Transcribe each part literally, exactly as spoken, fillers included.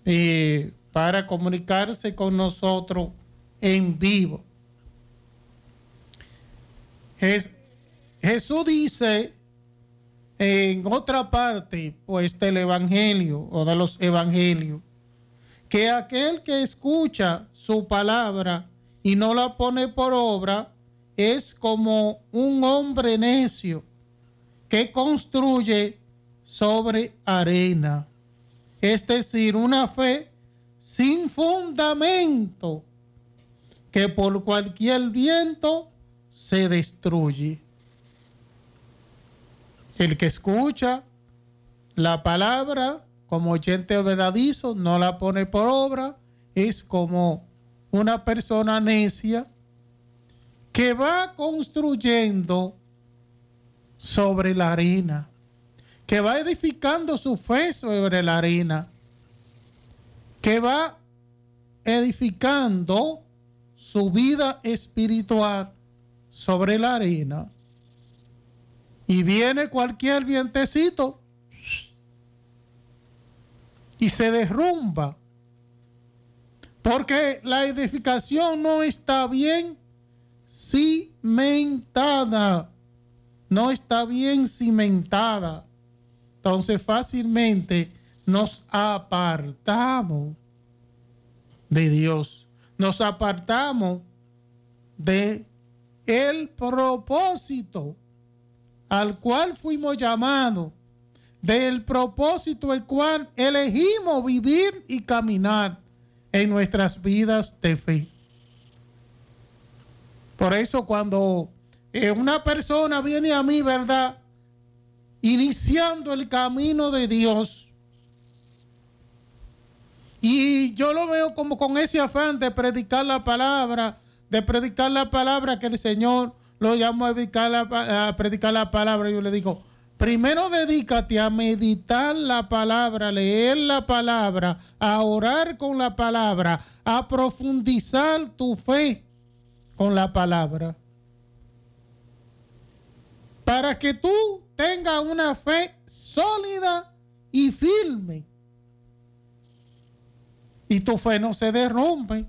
eh, para comunicarse con nosotros en vivo. Jes- Jesús dice en otra parte, pues, del Evangelio o de los Evangelios, que aquel que escucha su palabra y no la pone por obra es como un hombre necio que construye sobre arena, es decir, una fe sin fundamento que por cualquier viento se destruye. El que escucha la palabra como oyente olvidadizo, no la pone por obra, es como una persona necia que va construyendo sobre la arena, que va edificando su fe sobre la arena, que va edificando su vida espiritual sobre la arena, y viene cualquier vientecito y se derrumba, porque la edificación no está bien cimentada, no está bien cimentada. Entonces fácilmente nos apartamos de Dios, nos apartamos de el propósito al cual fuimos llamados, del propósito el cual elegimos vivir y caminar en nuestras vidas de fe. Por eso cuando eh, una persona viene a mí, ¿verdad?, iniciando el camino de Dios, y yo lo veo como con ese afán de predicar la palabra, de predicar la palabra que el Señor lo llamó a predicar la, a predicar la palabra, yo le digo, primero dedícate a meditar la palabra, a leer la palabra, a orar con la palabra, a profundizar tu fe con la palabra, para que tú tengas una fe sólida y firme, y tu fe no se derrumbe,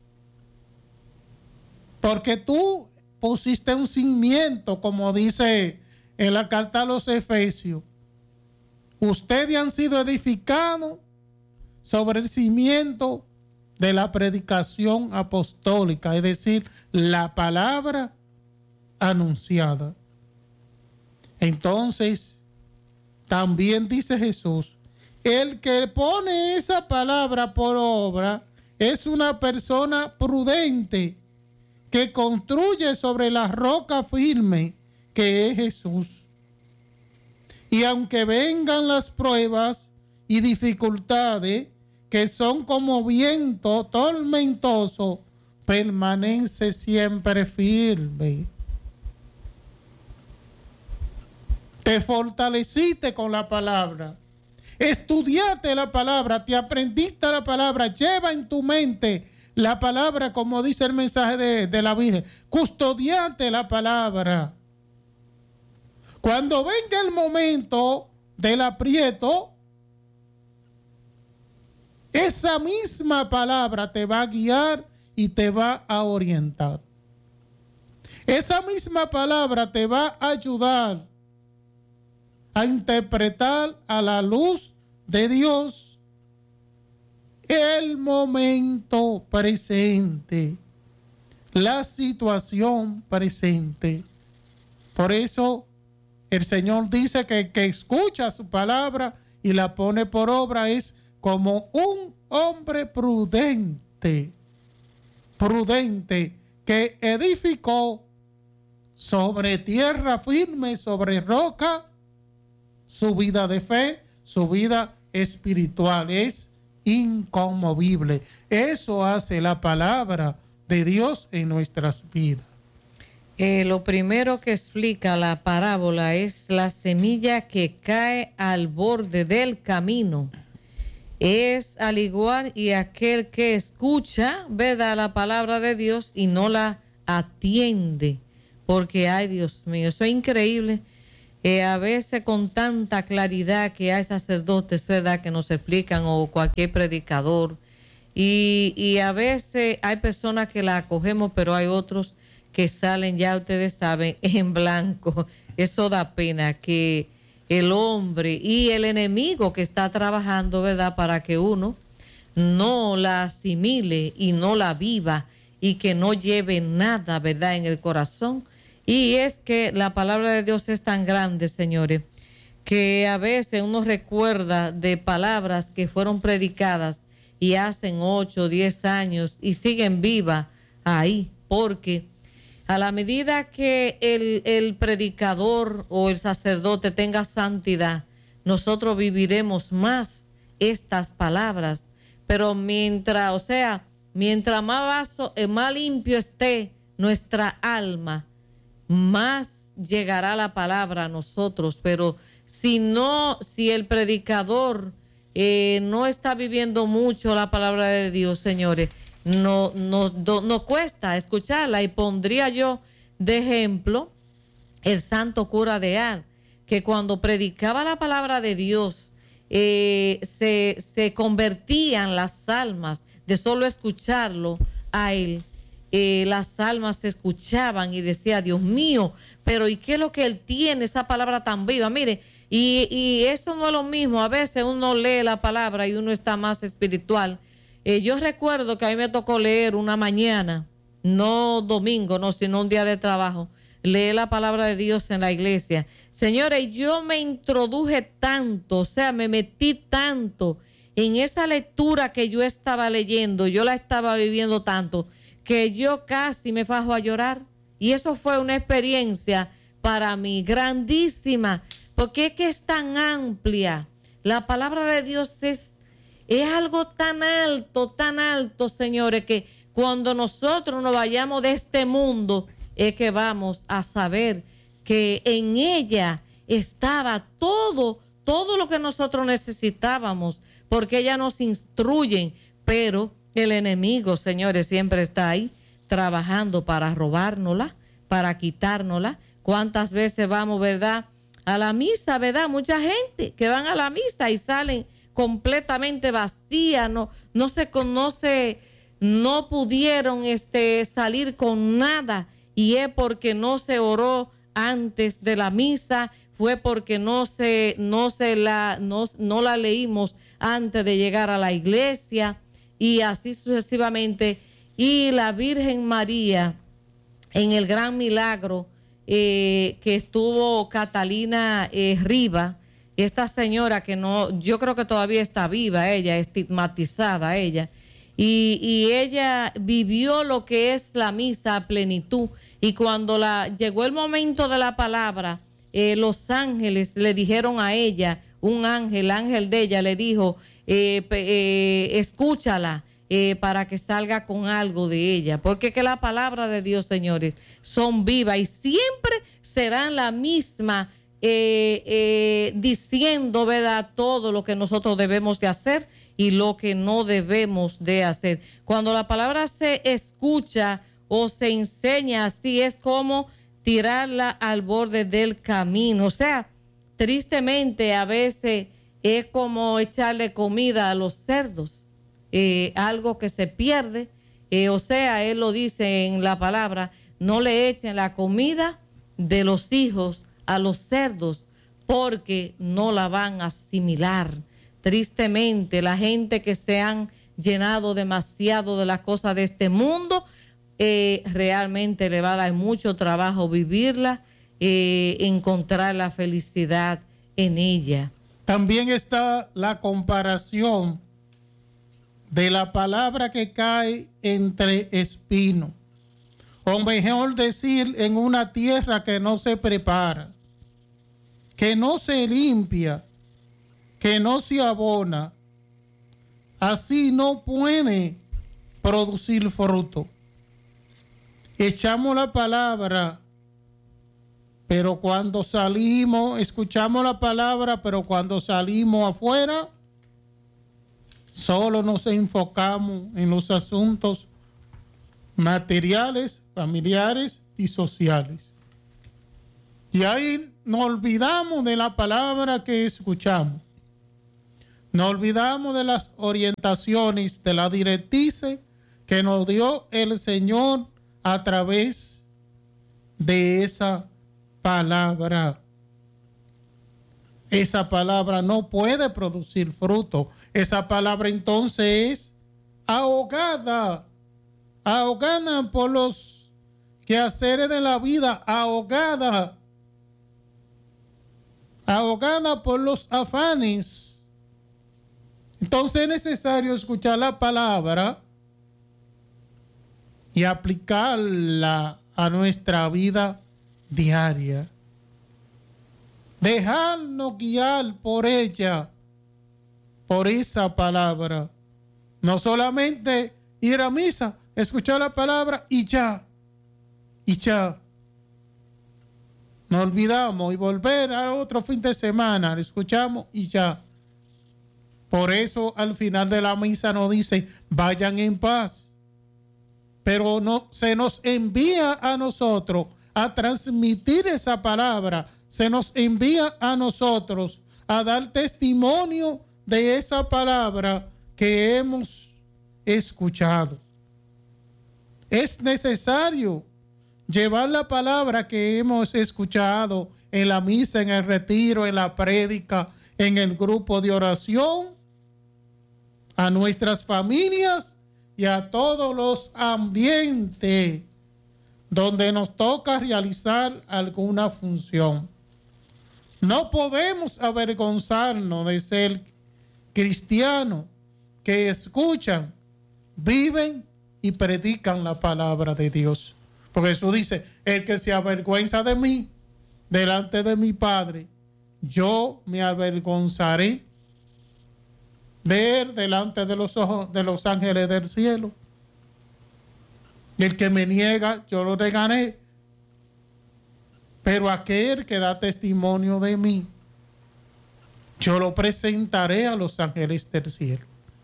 porque tú pusiste un cimiento, como dice en la carta a los Efesios. Ustedes han sido edificados sobre el cimiento de la predicación apostólica, es decir, la palabra anunciada. Entonces, también dice Jesús, el que pone esa palabra por obra es una persona prudente que construye sobre la roca firme que es Jesús. Y aunque vengan las pruebas y dificultades que son como viento tormentoso, permanece siempre firme. Te fortaleciste con la palabra, estudiaste la palabra, te aprendiste la palabra, lleva en tu mente la palabra, como dice el mensaje de, de la Virgen, custodiate la palabra. Cuando venga el momento del aprieto, esa misma palabra te va a guiar y te va a orientar. Esa misma palabra te va a ayudar a interpretar a la luz de Dios el momento presente, la situación presente. Por eso el Señor dice que el que escucha su palabra y la pone por obra es como un hombre prudente, prudente que edificó sobre tierra firme, sobre roca, su vida de fe, su vida espiritual es inconmovible. Eso hace la palabra de Dios en nuestras vidas. Eh, lo primero que explica la parábola es la semilla que cae al borde del camino. Es al igual y aquel que escucha, ¿verdad?, la palabra de Dios y no la atiende, porque, ay Dios mío, eso es increíble. eh, a veces con tanta claridad que hay sacerdotes, ¿verdad?, que nos explican, o cualquier predicador, y, y a veces hay personas que la acogemos, pero hay otros que salen, ya ustedes saben, en blanco. Eso da pena, que el hombre y el enemigo que está trabajando, ¿verdad?, para que uno no la asimile y no la viva y que no lleve nada, ¿verdad?, en el corazón. Y es que la palabra de Dios es tan grande, señores, que a veces uno recuerda de palabras que fueron predicadas y hacen ocho, diez años y siguen vivas ahí, porque a la medida que el, el predicador o el sacerdote tenga santidad, nosotros viviremos más estas palabras. Pero mientras, o sea, mientras más vaso, eh, más limpio esté nuestra alma, más llegará la palabra a nosotros. Pero si no, si el predicador eh, no está viviendo mucho la palabra de Dios, señores, no, no, no, no cuesta escucharla. Y pondría yo de ejemplo el santo cura de Ars, que cuando predicaba la palabra de Dios, Eh, se, se convertían las almas de solo escucharlo a él. Eh, las almas se escuchaban y decía, Dios mío, pero ¿y qué es lo que él tiene, esa palabra tan viva? Mire, y, y eso no es lo mismo. A veces uno lee la palabra y uno está más espiritual. Eh, yo recuerdo que a mí me tocó leer una mañana, no domingo, no, sino un día de trabajo, leer la palabra de Dios en la iglesia. Señores, yo me introduje tanto, o sea, me metí tanto en esa lectura que yo estaba leyendo, yo la estaba viviendo tanto, que yo casi me fajo a llorar. Y eso fue una experiencia para mí grandísima, porque es que es tan amplia. La palabra de Dios es, es algo tan alto, tan alto, señores, que cuando nosotros nos vayamos de este mundo, es que vamos a saber que en ella estaba todo, todo lo que nosotros necesitábamos, porque ella nos instruye, pero el enemigo, señores, siempre está ahí trabajando para robárnosla, para quitárnosla. ¿Cuántas veces vamos, verdad, a la misa, verdad? Mucha gente que van a la misa y salen completamente vacías, no, no se conoce, no pudieron este, salir con nada, y es porque no se oró antes de la misa, fue porque no se, no se la, no, no la leímos antes de llegar a la iglesia, y así sucesivamente. Y la Virgen María, en el gran milagro eh, que estuvo Catalina eh, Riva, esta señora que no, yo creo que todavía está viva, ella, estigmatizada ella, y, y ella vivió lo que es la misa a plenitud. Y cuando la, llegó el momento de la palabra, eh, los ángeles le dijeron a ella, un ángel, ángel de ella le dijo, eh, eh, escúchala eh, para que salga con algo de ella. Porque que la palabra de Dios, señores, son vivas y siempre serán la misma, eh, eh, diciendo, ¿verdad?, todo lo que nosotros debemos de hacer y lo que no debemos de hacer. Cuando la palabra se escucha o se enseña así, es como tirarla al borde del camino. O sea, tristemente a veces es como echarle comida a los cerdos, eh, algo que se pierde. Eh, o sea, él lo dice en la palabra, no le echen la comida de los hijos a los cerdos, porque no la van a asimilar. Tristemente, la gente que se han llenado demasiado de las cosas de este mundo, Eh, realmente le va a dar mucho trabajo vivirla, eh, encontrar la felicidad en ella. También está la comparación de la palabra que cae entre espinos, o mejor decir, en una tierra que no se prepara, que no se limpia, que no se abona. Así no puede producir fruto. Echamos la palabra, pero cuando salimos, escuchamos la palabra, pero cuando salimos afuera, solo nos enfocamos en los asuntos materiales, familiares y sociales. Y ahí nos olvidamos de la palabra que escuchamos. Nos olvidamos de las orientaciones, de la directrices que nos dio el Señor a través de esa palabra. Esa palabra no puede producir fruto. Esa palabra entonces es ahogada, ahogada por los quehaceres de la vida, ahogada, ahogada por los afanes. Entonces es necesario escuchar la palabra y aplicarla a nuestra vida diaria. Dejarnos guiar por ella, por esa palabra. No solamente ir a misa, escuchar la palabra y ya, y ya. Nos olvidamos y volver a otro fin de semana, lo escuchamos y ya. Por eso al final de la misa nos dice, vayan en paz. Pero no, se nos envía a nosotros a transmitir esa palabra, se nos envía a nosotros a dar testimonio de esa palabra que hemos escuchado. Es necesario llevar la palabra que hemos escuchado en la misa, en el retiro, en la prédica, en el grupo de oración, a nuestras familias y a todos los ambientes donde nos toca realizar alguna función. No podemos avergonzarnos de ser cristianos que escuchan, viven y predican la palabra de Dios. Porque Jesús dice, el que se avergüenza de mí delante de mi Padre, yo me avergonzaré de él delante de los ojos de los ángeles del cielo. El que me niega, yo lo negaré. Pero aquel que da testimonio de mí, yo lo presentaré a los ángeles del cielo.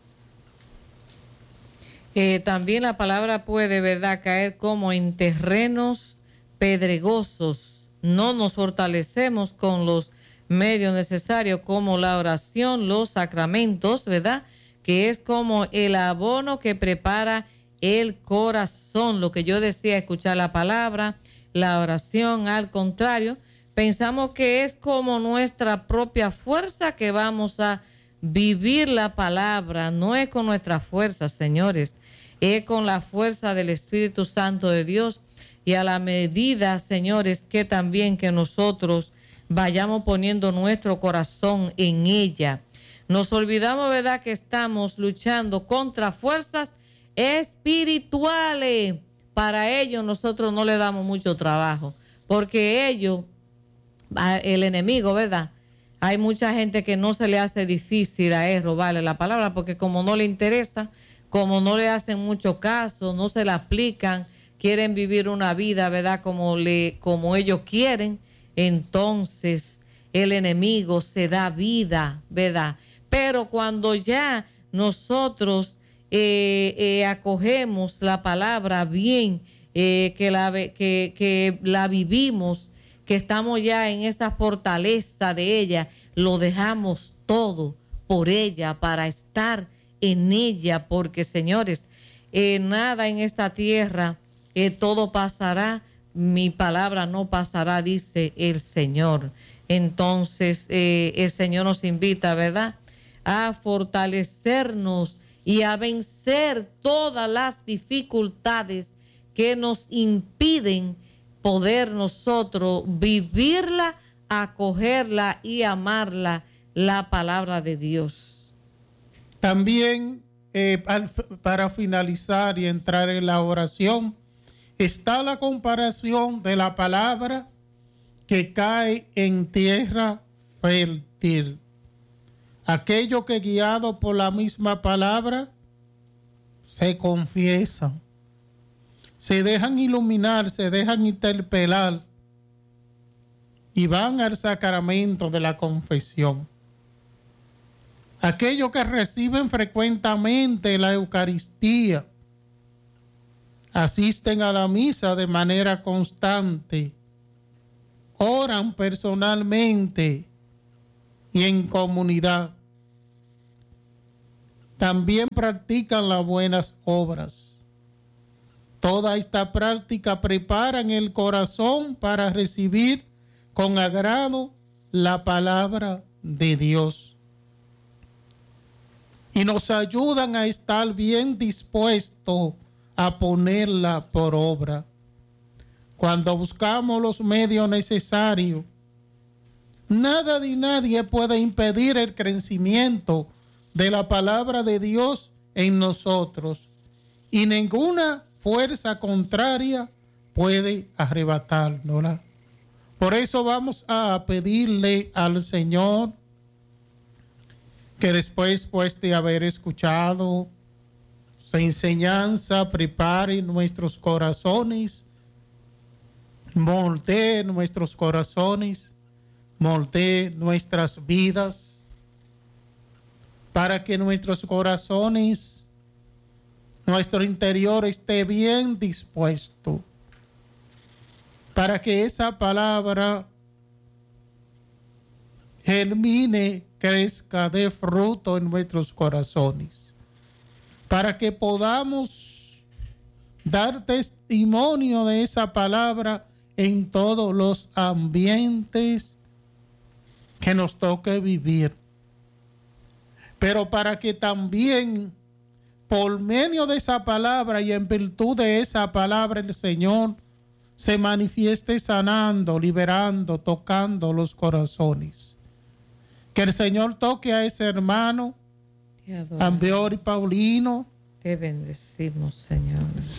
Eh, también la palabra puede, ¿verdad?, caer como en terrenos pedregosos. No nos fortalecemos con los medios necesarios como la oración, los sacramentos, ¿verdad?, que es como el abono que prepara el corazón. Lo que yo decía, escuchar la palabra, la oración, al contrario, pensamos que es como nuestra propia fuerza que vamos a vivir la palabra. No es con nuestra fuerza, señores, es con la fuerza del Espíritu Santo de Dios, y a la medida, señores, que también que nosotros vayamos poniendo nuestro corazón en ella. Nos olvidamos, ¿verdad?, que estamos luchando contra fuerzas espirituales. Para ellos nosotros no le damos mucho trabajo, porque ellos, el enemigo, ¿verdad?, hay mucha gente que no se le hace difícil a él robarle la palabra, porque como no le interesa, como no le hacen mucho caso, no se la aplican, quieren vivir una vida, ¿verdad?, como, le, como ellos quieren, entonces el enemigo se da vida, ¿verdad? Pero cuando ya nosotros eh, eh, acogemos la palabra bien, eh, que, la, que, que la vivimos, que estamos ya en esa fortaleza de ella, lo dejamos todo por ella, para estar en ella, porque, señores, eh, nada en esta tierra, eh, todo pasará, mi palabra no pasará, dice el Señor. Entonces, eh, el Señor nos invita, ¿verdad?, a fortalecernos y a vencer todas las dificultades que nos impiden poder nosotros vivirla, acogerla y amarla, la palabra de Dios. También, eh, al, para finalizar y entrar en la oración, está la comparación de la palabra que cae en tierra fértil. Aquello que, guiado por la misma palabra, se confiesan, se dejan iluminar, se dejan interpelar y van al sacramento de la confesión. Aquellos que reciben frecuentemente la Eucaristía, asisten a la misa de manera constante, oran personalmente y en comunidad. También practican las buenas obras. Toda esta práctica preparan el corazón para recibir con agrado la palabra de Dios y nos ayudan a estar bien dispuestos a ponerla por obra. Cuando buscamos los medios necesarios, nada ni nadie puede impedir el crecimiento de la palabra de Dios en nosotros y ninguna fuerza contraria puede arrebatárnosla. Por eso vamos a pedirle al Señor que después pues, de haber escuchado su enseñanza, prepare nuestros corazones, moldee nuestros corazones, moldee nuestras vidas, para que nuestros corazones, nuestro interior esté bien dispuesto, para que esa palabra germine, crezca, dé fruto en nuestros corazones, para que podamos dar testimonio de esa palabra en todos los ambientes que nos toque vivir, pero para que también por medio de esa palabra y en virtud de esa palabra el Señor se manifieste sanando, liberando, tocando los corazones. Que el Señor toque a ese hermano, Ambeor y Paulino. Te bendecimos, Señor.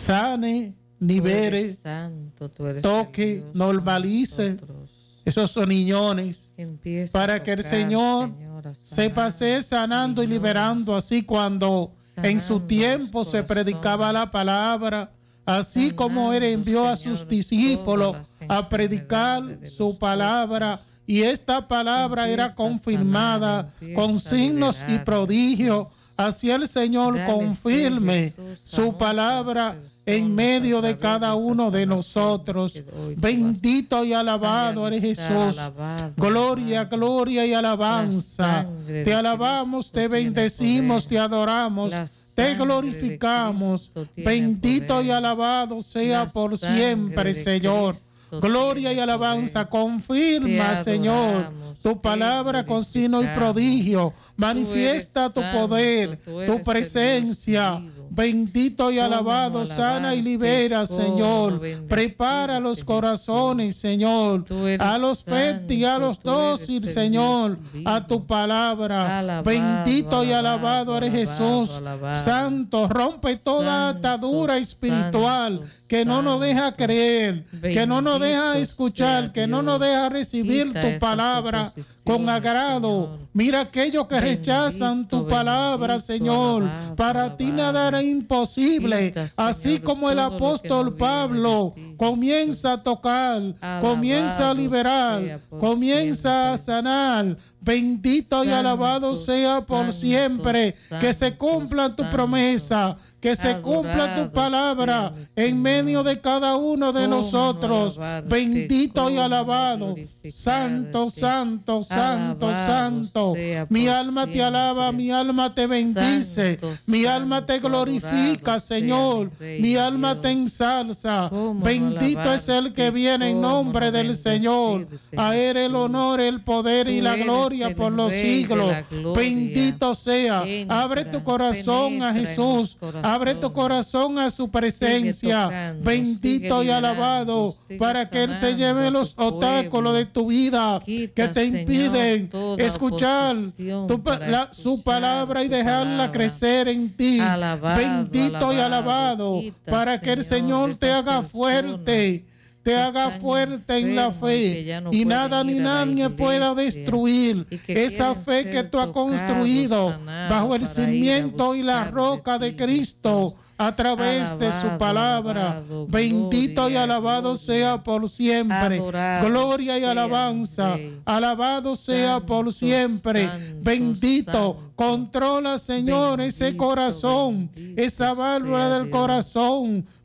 Sane, libere, santo, tú eres toque, Dios, normalice esos soniñones, para que el Señor se pase sanando y liberando, así cuando en su tiempo se predicaba la palabra, así como Él envió a sus discípulos a predicar su palabra, y esta palabra era confirmada con signos y prodigios. Así el Señor confirme su palabra en medio de cada uno de nosotros. Bendito y alabado eres Jesús. Gloria, gloria y alabanza. Te alabamos, te bendecimos, te adoramos, te glorificamos. Bendito y alabado sea por siempre, Señor. Gloria y alabanza, confirma, Señor, tu palabra con signo y prodigio. Manifiesta tu poder, tu presencia. Bendito y alabado, sana y libera, Señor. Prepara los corazones, Señor, a los fértiles y a los dóciles, Señor, a tu palabra. Bendito y alabado eres Jesús. Santo, rompe toda atadura espiritual que no nos deja creer, que no nos deja escuchar, que no nos deja recibir tu palabra con agrado. Mira aquellos que rechazan tu palabra, Señor. Para ti nada era imposible. Así como el apóstol Pablo comienza a tocar, comienza a liberar, comienza a sanar. Bendito y alabado sea por siempre. Que se cumpla tu promesa, que se cumpla tu palabra en medio de cada uno de nosotros. Bendito y alabado. Santo, santo, santo, santo. Mi alma te alaba, mi alma te bendice, mi alma te glorifica, Señor. Mi alma te ensalza. Bendito es el que viene en nombre del Señor. A Él el honor, el poder y la gloria por los siglos. Bendito sea. Abre tu corazón a Jesús. Abre tu corazón a su presencia. Bendito y alabado, para que Él se lleve los obstáculos de tu vida que te impiden escuchar tu, la, su palabra y dejarla crecer en ti. Bendito y alabado, para que el Señor te haga fuerte, te haga fuerte en la fe y nada ni nadie pueda destruir esa fe que tú has construido bajo el cimiento y la roca de Cristo a través de su palabra. Bendito y alabado sea por siempre. Gloria y alabanza. Alabado sea por siempre. Bendito. Controla, Señor, ese corazón, esa válvula del corazón.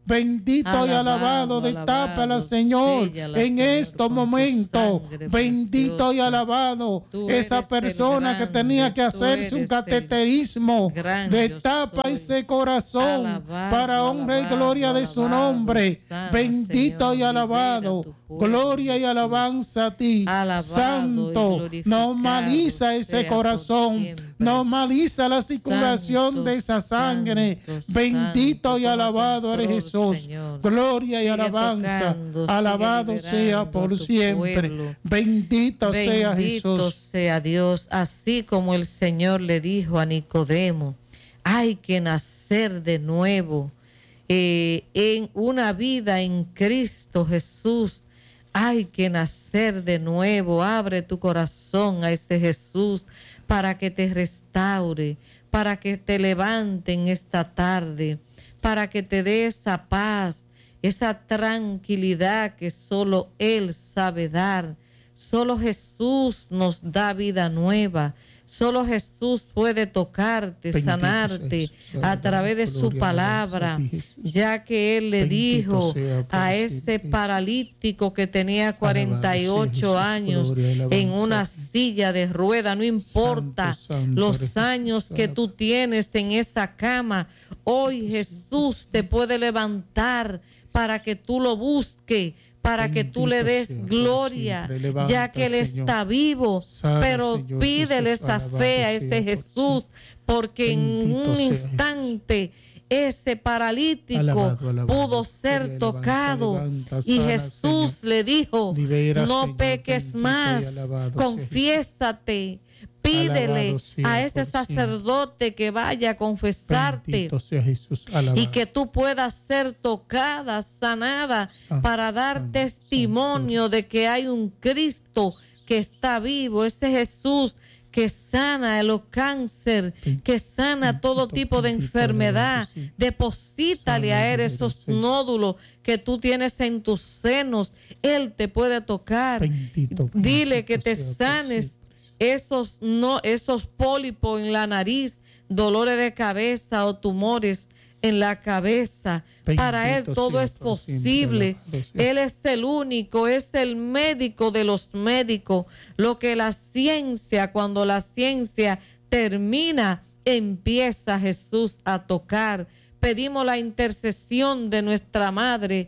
Bendito y alabado, destápala, Señor, en estos momentos. Bendito y alabado, esa persona que tenía que hacerse un cateterismo, destapa ese corazón para honra y gloria de su nombre. Bendito y alabado, gloria y alabanza a ti, Santo. Normaliza ese corazón, normaliza la circulación de esa sangre. Bendito y alabado eres Jesús. Gloria y alabanza, alabado sea por siempre. Bendito sea Jesús. Bendito sea Dios. Así como el Señor le dijo a Nicodemo, hay que nacer de nuevo eh, en una vida en Cristo Jesús. Hay que nacer de nuevo. Abre tu corazón a ese Jesús para que te restaure, para que te levante en esta tarde, para que te dé esa paz, esa tranquilidad que solo Él sabe dar. Solo Jesús nos da vida nueva. Solo Jesús puede tocarte, bendito sanarte Jesús, a través de su palabra, ya que Él le bendito dijo a ese paralítico que tenía cuarenta y ocho Jesús, años en una silla de rueda, no importa santo, santo, los Jesús, años santo. Que tú tienes en esa cama, hoy Jesús te puede levantar para que tú lo busques, para bendito que tú le des gloria, levanta, ya que Él Señor. Está vivo, sana, pero Señor, pídele Jesús, esa fe a ese Jesús, porque bendito en un instante Jesús. Ese paralítico alabado, alabado, pudo ser levanta, tocado levanta, y sana, Jesús Señor. Le dijo, libera, no Señor, peques más, alabado, confiésate. Pídele a ese sacerdote que vaya a confesarte Jesús, y que tú puedas ser tocada, sanada, San, para dar San, testimonio San, de que hay un Cristo que está vivo, ese Jesús que sana el cáncer, que sana todo tipo de enfermedad. Deposítale a Él esos nódulos que tú tienes en tus senos. Él te puede tocar. Dile que te sanes esos no esos pólipos en la nariz, dolores de cabeza o tumores en la cabeza. Bendito para Él todo es posible. Él es el único, es el médico de los médicos. Lo que la ciencia, cuando la ciencia termina, empieza Jesús a tocar. Pedimos la intercesión de nuestra Madre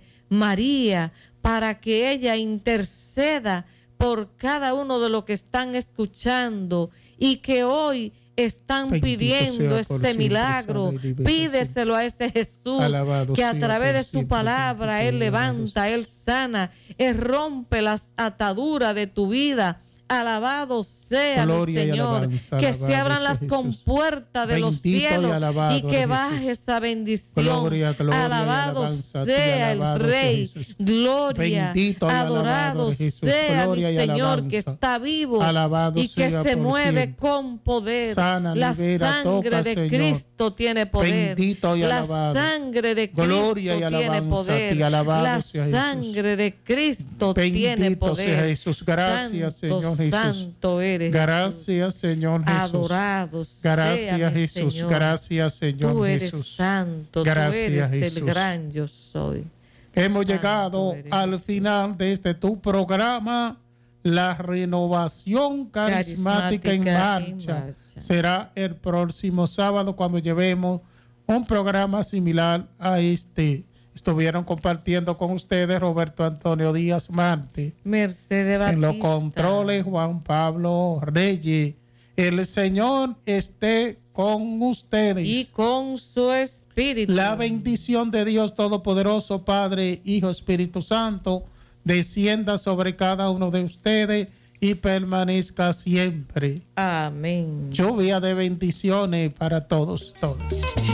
María para que ella interceda por cada uno de los que están escuchando y que hoy están bendito pidiendo ese milagro. Pídeselo a ese Jesús alabado que a través de su palabra Él levanta, Él sana, Él rompe las ataduras de tu vida. Alabado sea el Señor, que se abran las compuertas de los cielos y que baje esa bendición. Gloria, gloria, alabado sea el Rey, gloria, adorado sea mi Señor que está vivo y que se mueve con poder. La sangre de Cristo tiene poder. La sangre de Cristo tiene poder. La sangre de Cristo tiene poder. Gracias, Señor. Santo eres gracias Jesús. Señor Jesús, adorado gracias sea Jesús, Señor. Gracias Señor tú eres Jesús, santo, gracias, tú eres Jesús. El gran yo soy. Hemos Santo llegado al Jesús. Final de este tu programa, la renovación carismática, carismática en, marcha. en marcha. Será el próximo sábado cuando llevemos un programa similar a este. Estuvieron compartiendo con ustedes Roberto Antonio Díaz Marte, Mercedes Batista, en los controles Juan Pablo Reyes. El Señor esté con ustedes y con su espíritu. La bendición de Dios Todopoderoso, Padre, Hijo, Espíritu Santo, descienda sobre cada uno de ustedes y permanezca siempre. Amén. Lluvia de bendiciones para todos, todos.